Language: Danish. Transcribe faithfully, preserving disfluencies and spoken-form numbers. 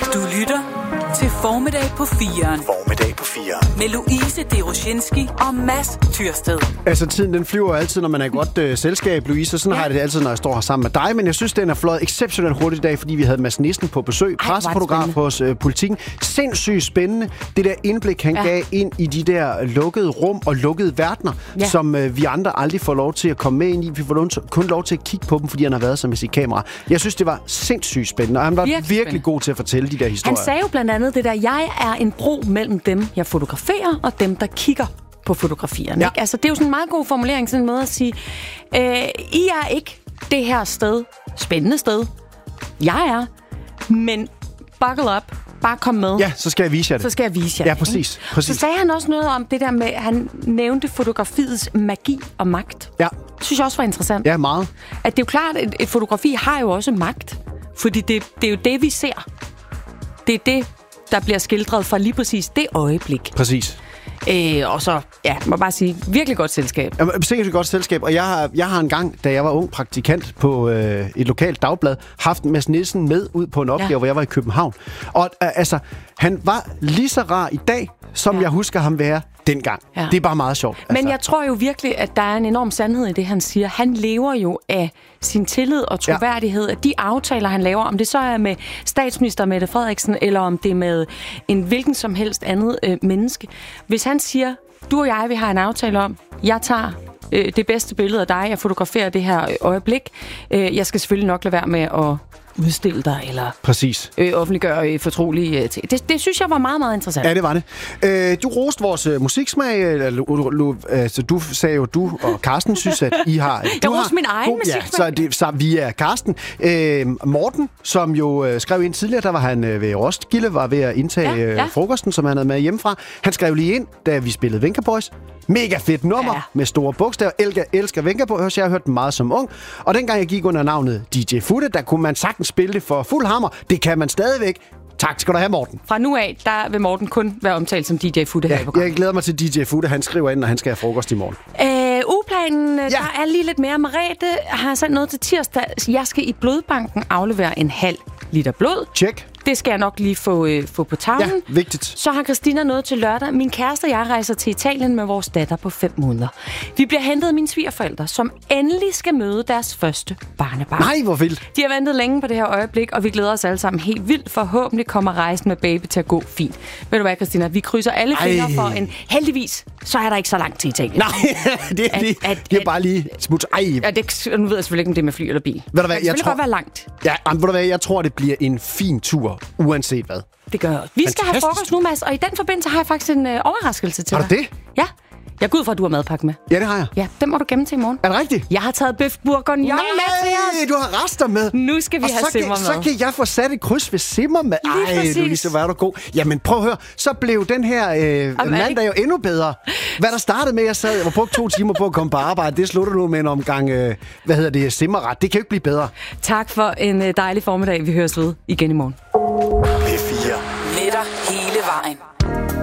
Du lytter til Formiddag på firen. Formiddag på firen. Med Louise Deroshinski og Mads Tyrsted. Altså, tiden den flyver altid, når man er i godt øh, selskab, Louise. Sådan ja. har jeg det altid, når jeg står her sammen med dig. Men jeg synes, den er fløjet exceptionelt hurtigt i dag, fordi vi havde Mads Nissen på besøg. Pressefotograf hos øh, Politikken. Sindssygt spændende. Det der indblik, han ja. gav ind i de der lukkede rum og lukkede verdener, ja. som øh, vi andre aldrig får lov til at komme med ind i. Vi får lov til, kun lov til at kigge på dem, fordi han har været som med sit kamera. Jeg synes, det var sindssygt spændende, og han var virkelig, virkelig god til at fortælle de der historier. Han sagde jo blandt andet det der, jeg er en bro mellem dem, jeg fotograferer, og dem, der kigger på fotografierne. Ja. Ikke? Altså, det er jo sådan en meget god formulering, sådan en måde at sige, øh, I er ikke det her sted, spændende sted, jeg er, men buckle up, bare kom med. Ja, så skal jeg vise jer det. Så skal jeg vise jer Ja, præcis. præcis. Så sagde han også noget om det der med, han nævnte fotografiets magi og magt. Ja. Det synes jeg også var interessant. Ja, meget. At det er jo klart, at et fotografi har jo også magt, fordi det, det er jo det, vi ser. Det er det, der bliver skildret fra lige præcis det øjeblik. Præcis. Øh, og så, ja, må bare sige, virkelig godt selskab. Ja, sikkert et godt selskab, og jeg har, jeg har engang, da jeg var ung praktikant på øh, et lokalt dagblad, haft Mads Nissen med ud på en opgave, ja. hvor jeg var i København. Og øh, altså, han var lige så rar i dag, som ja. jeg husker ham være dengang. Ja. Det er bare meget sjovt. Men altså. jeg tror jo virkelig, at der er en enorm sandhed i det, han siger. Han lever jo af sin tillid og troværdighed, ja. at de aftaler, han laver, om det så er med statsminister Mette Frederiksen, eller om det er med en hvilken som helst andet øh, menneske. Hvis han siger, du og jeg, vi har en aftale om, jeg tager øh, det bedste billede af dig, jeg fotograferer det her øjeblik, øh, jeg skal selvfølgelig nok lade være med at udstille dig, eller Præcis. Øh, offentliggøre øh, fortrolige øh, ting. Det, det synes jeg var meget, meget interessant. Ja, det var det. Øh, du roste vores øh, musiksmag. Eller, lu, lu, altså, du sagde jo, du og Karsten synes, at I har... Jeg roste min egen musiksmag. Ja, så, det, så vi er Karsten. Øh, Morten, som jo øh, skrev ind tidligere, der var han øh, ved Roskilde, var ved at indtage ja, ja. Øh, frokosten, som han havde med hjemmefra. Han skrev lige ind, da vi spillede Venga Boys. Mega fedt nummer ja. med store bogstaver. Elsker, elsker Venga Boys. Jeg har hørt den meget som ung. Og dengang jeg gik under navnet D J Futte, der kunne man sagtens spille det for fuld hammer. Det kan man stadigvæk. Tak skal du have, Morten. Fra nu af, der vil Morten kun være omtalt som D J Futte ja, her i programmet. Jeg glæder mig til D J Futte. Han skriver ind, når han skal have frokost i morgen. Øh, ugeplanen, ja. der er lige lidt mere. Merete har sendt noget til tirsdag. Jeg skal i blodbanken aflevere en halv liter blod. Tjek. Det skal jeg nok lige få, øh, få på tavlen. Ja, vigtigt. Så har Christina noget til lørdag. Min kæreste og jeg rejser til Italien med vores datter på fem måneder. Vi bliver hentet af mine svigerforældre, som endelig skal møde deres første barnebarn. Nej, hvor vildt. De har ventet længe på det her øjeblik, og vi glæder os alle sammen helt vildt. Forhåbentlig kommer rejsen med baby til at gå fint. Ved du hvad, Christina? Vi krydser alle fingre for en... Heldigvis, så er der ikke så langt til Italien. Nej, det er, at, lige, at, det er bare lige smut. Ej. Ja, det, nu ved jeg selvfølgelig ikke, om det er med fly eller bil. Ved du hvad, det jeg tror, godt være langt. Ja, men ved du hvad, jeg tror, det bliver en fin tur, uanset hvad. Det gør jeg. Vi skal have frokost nu, Mads, og i den forbindelse har jeg faktisk en øh, overraskelse til dig. Har du det? Ja. Jeg går ud fra, at du har madpakke med. Ja, det har jeg. Ja, den må du gemme til i morgen. Er det rigtigt? Jeg har taget bøf bourguignon med til os. Nej, du har rester med. Nu skal vi og have simmermad. Så kan jeg få sat et kryds ved simmermad. Ej, Louise, hvor er du god. Jamen, prøv at høre. Så blev den her øh, mandag jo endnu bedre. Hvad der startede med, jeg sad, jeg var brugt to timer på at komme på arbejde. Det slutter nu med en omgang, øh, hvad hedder det, simmerret. Det kan jo ikke blive bedre. Tak for en øh, dejlig formiddag. Vi høres ved igen i morgen.